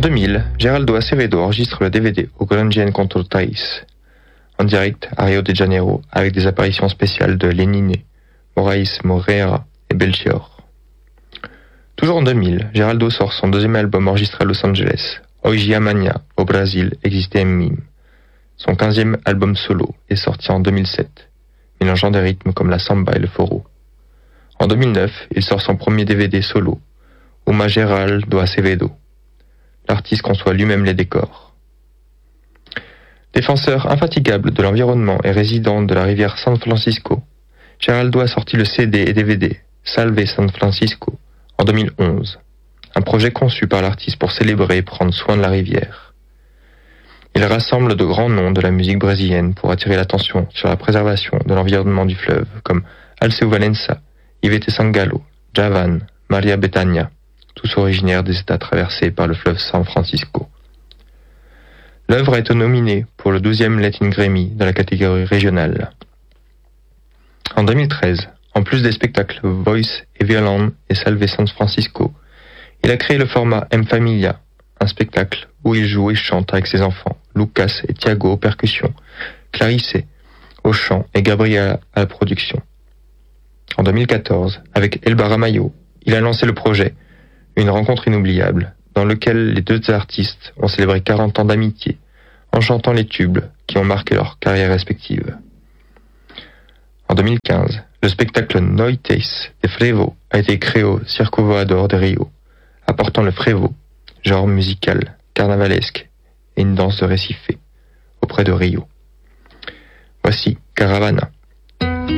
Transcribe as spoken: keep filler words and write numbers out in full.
deux mille, Geraldo Acevedo enregistre le D V D au Grande Contortais, en direct à Rio de Janeiro, avec des apparitions spéciales de Lenine, Moraes Moreira et Belchior. Toujours en deux mille, Geraldo sort son deuxième album enregistré à Los Angeles, Hoje Amanhã, au Brésil, Existe em mim. Son quinzième album solo est sorti en deux mille sept, mélangeant des rythmes comme la samba et le forró. En deux mille neuf, il sort son premier D V D solo, Uma Geraldo Acevedo. L'artiste conçoit lui-même les décors. Défenseur infatigable de l'environnement et résident de la rivière San Francisco, Geraldo a sorti le C D et D V D Salve San Francisco en deux mille onze, un projet conçu par l'artiste pour célébrer et prendre soin de la rivière. Il rassemble de grands noms de la musique brésilienne pour attirer l'attention sur la préservation de l'environnement du fleuve, comme Alceu Valença, Ivete Sangalo, Javan, Maria Bethânia, tous originaires des États traversés par le fleuve San Francisco. L'œuvre a été nominée pour le douzième Latin Grammy dans la catégorie régionale. En deux mille treize, en plus des spectacles Voice et Violon et Salve San Francisco, il a créé le format M Familia, un spectacle où il joue et chante avec ses enfants, Lucas et Thiago aux percussions, Clarisse au chant et Gabriela à la production. En deux mille quatorze, avec Elba Ramalho, il a lancé le projet Une rencontre inoubliable, dans lequel les deux artistes ont célébré quarante ans d'amitié, en chantant les tubes qui ont marqué leur carrière respective. En deux mille quinze, le spectacle Noites de Frevo a été créé au Circo Voador de Rio, apportant le frevo, genre musical, carnavalesque, et une danse de récifé, auprès de Rio. Voici Caravana.